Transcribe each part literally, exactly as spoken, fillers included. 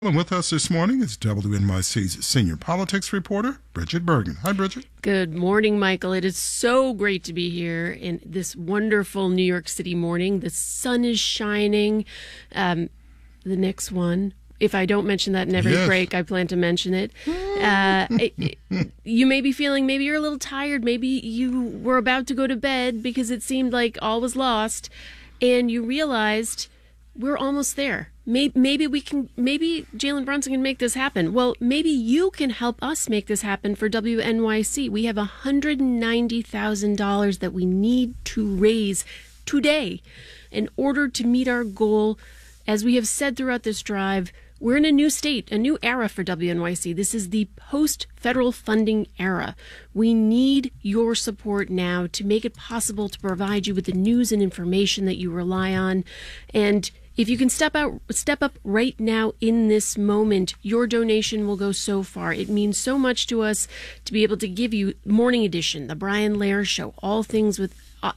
And with us this morning is W N Y C's senior politics reporter, Bridget Bergen. Hi, Bridget. Good morning, Michael. It is so great to be here in this wonderful New York City morning. The sun is shining. Um, the next one, if I don't mention that in every Yes. break, I plan to mention it. Uh, it, it. You may be feeling, maybe you're a little tired. Maybe you were about to go to bed because it seemed like all was lost. And you realized we're almost there. Maybe, maybe we can, maybe Jalen Brunson can make this happen. Well, maybe you can help us make this happen for W N Y C. We have one hundred ninety thousand dollars that we need to raise today in order to meet our goal. As we have said throughout this drive, we're in a new state, a new era for W N Y C. This is the post-federal funding era. We need your support now to make it possible to provide you with the news and information that you rely on. And if you can step out, step up right now in this moment, your donation will go so far. It means so much to us to be able to give you Morning Edition, The Brian Lehrer Show, all things with... Uh,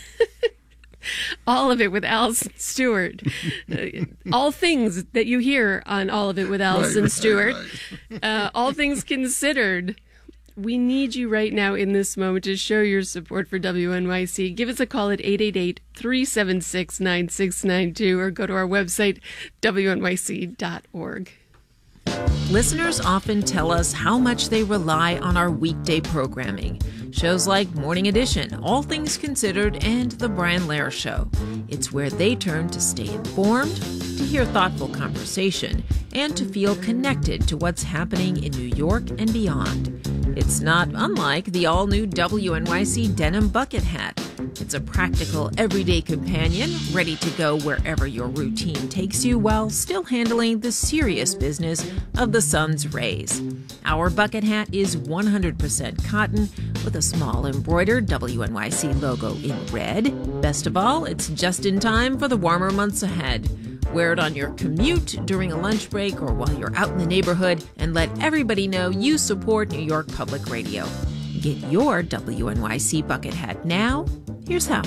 All of It with Allison Stewart. Uh, all things that you hear on All of It with Allison Right, Stewart. right, right. Uh, all things considered, we need you right now in this moment to show your support for W N Y C. Give us a call at eight eight eight, three seven six, nine six nine two or go to our website, W N Y C dot org. Listeners often tell us how much they rely on our weekday programming. Shows like Morning Edition, All Things Considered, and The Brian Lehrer Show. It's where they turn to stay informed, to hear thoughtful conversation, and to feel connected to what's happening in New York and beyond. It's not unlike the all-new W N Y C denim bucket hat. It's a practical, everyday companion, ready to go wherever your routine takes you while still handling the serious business of the sun's rays. Our bucket hat is one hundred percent cotton with a small embroidered W N Y C logo in red. Best of all, it's just in time for the warmer months ahead. Wear it on your commute, during a lunch break, or while you're out in the neighborhood, and let everybody know you support New York Public Radio. Get your W N Y C bucket hat now. Here's how.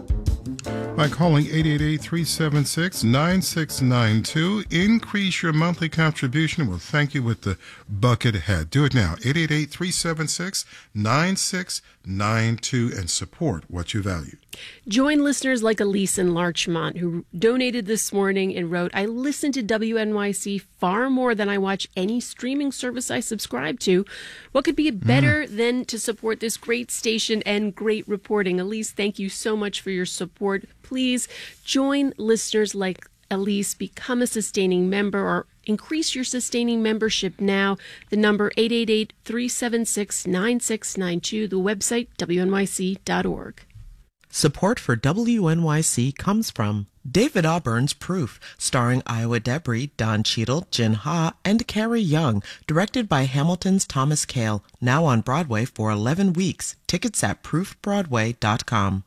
By calling eight eight eight, three seven six, nine six nine two, increase your monthly contribution. We'll thank you with the bucket hat. Do it now, eight eight eight, three seven six, nine six nine two, and support what you value. Join listeners like Elise in Larchmont, who donated this morning and wrote, I listen to W N Y C far more than I watch any streaming service I subscribe to. What could be better mm. than to support this great station and great reporting? Elise, thank you so much for your support. Please join listeners like Elise, become a sustaining member, or increase your sustaining membership now. The number eight eight eight, three seven six, nine six nine two, the website W N Y C dot org. Support for W N Y C comes from David Auburn's Proof, starring Iowa Debris, Don Cheadle, Jin Ha, and Carrie Young, directed by Hamilton's Thomas Kail, now on Broadway for eleven weeks. Tickets at proof broadway dot com.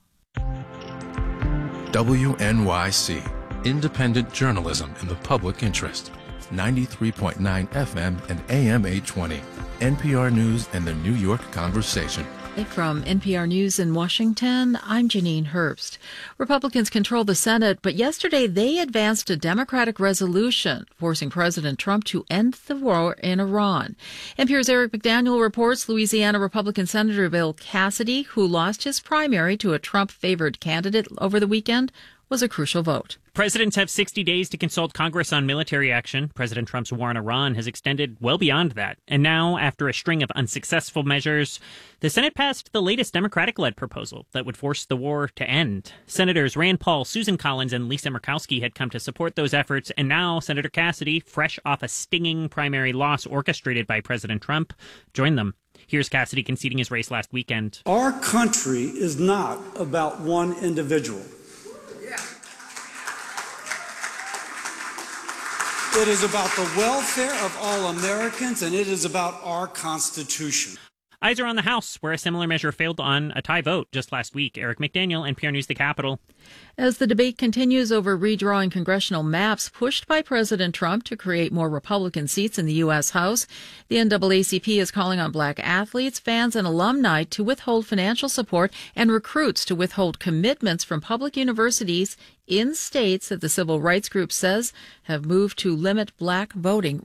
W N Y C, independent journalism in the public interest. ninety-three point nine F M and A M eight twenty. N P R News and the New York Conversation. From N P R News in Washington, I'm Janine Herbst. Republicans control the Senate, but yesterday they advanced a Democratic resolution forcing President Trump to end the war in Iran. N P R's Eric McDaniel reports Louisiana Republican Senator Bill Cassidy, who lost his primary to a Trump-favored candidate over the weekend, was a crucial vote. Presidents have sixty days to consult Congress on military action. President Trump's war on Iran has extended well beyond that. And now, after a string of unsuccessful measures, the Senate passed the latest Democratic-led proposal that would force the war to end. Senators Rand Paul, Susan Collins, and Lisa Murkowski had come to support those efforts, and now Senator Cassidy, fresh off a stinging primary loss orchestrated by President Trump, joined them. Here's Cassidy conceding his race last weekend. Our country is not about one individual. It is about the welfare of all Americans, and it is about our Constitution. Eyes are on the House, where a similar measure failed on a tie vote just last week. Eric McDaniel, N P R News, the Capitol. As the debate continues over redrawing congressional maps pushed by President Trump to create more Republican seats in the U S. House, the N double A C P is calling on black athletes, fans, and alumni to withhold financial support and recruits to withhold commitments from public universities in states that the civil rights group says have moved to limit black voting.